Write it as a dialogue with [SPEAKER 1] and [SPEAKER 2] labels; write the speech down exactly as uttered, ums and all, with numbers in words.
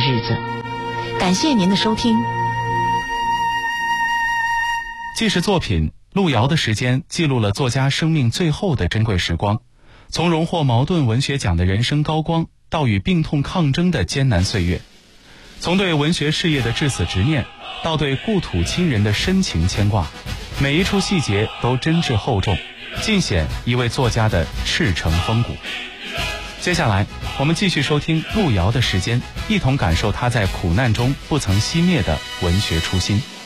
[SPEAKER 1] 日子。感谢您的收听。
[SPEAKER 2] 纪实作品《路遥的时间》记录了作家生命最后的珍贵时光，从荣获茅盾文学奖的人生高光，到与病痛抗争的艰难岁月，从对文学事业的至死执念，到对故土亲人的深情牵挂，每一处细节都真挚厚重，尽显一位作家的赤诚风骨。接下来我们继续收听路遥的时间，一同感受他在苦难中不曾熄灭的文学初心。